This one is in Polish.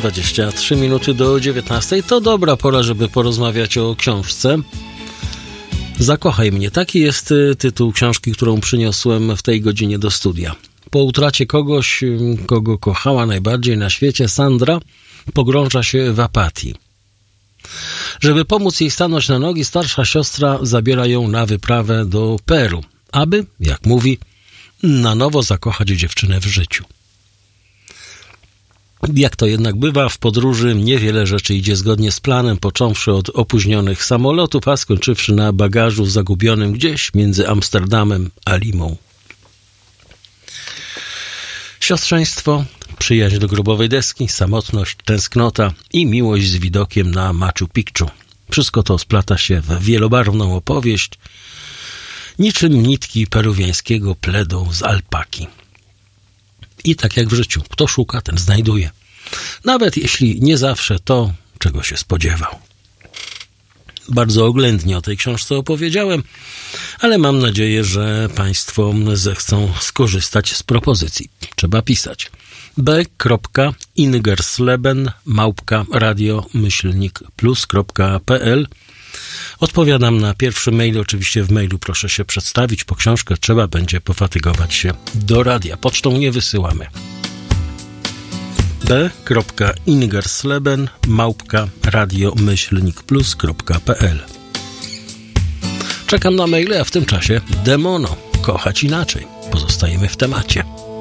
23 minuty do 19. To dobra pora, żeby porozmawiać o książce. Zakochaj mnie. Taki jest tytuł książki, którą przyniosłem w tej godzinie do studia. Po utracie kogoś, kogo kochała najbardziej na świecie, Sandra pogrąża się w apatii. Żeby pomóc jej stanąć na nogi, starsza siostra zabiera ją na wyprawę do Peru, aby, jak mówi, na nowo zakochać dziewczynę w życiu. Jak to jednak bywa, w podróży niewiele rzeczy idzie zgodnie z planem, począwszy od opóźnionych samolotów, a skończywszy na bagażu zagubionym gdzieś między Amsterdamem a Limą. Siostrzeństwo, przyjaźń do grobowej deski, samotność, tęsknota i miłość z widokiem na Machu Picchu. Wszystko to splata się w wielobarwną opowieść, niczym nitki peruwiańskiego pledu z alpaki. I tak jak w życiu, kto szuka, ten znajduje. Nawet jeśli nie zawsze to, czego się spodziewał. Bardzo oględnie o tej książce opowiedziałem, ale mam nadzieję, że Państwo zechcą skorzystać z propozycji. Trzeba pisać b.ingersleben@radio-plus.pl. Odpowiadam na pierwszy mail. Oczywiście w mailu proszę się przedstawić. Po książkę trzeba będzie pofatygować się do radia. Pocztą nie wysyłamy. b.ingersleben@radio-plus.pl. Czekam na maile, a w tym czasie Demono. Kochać inaczej. Pozostajemy w temacie.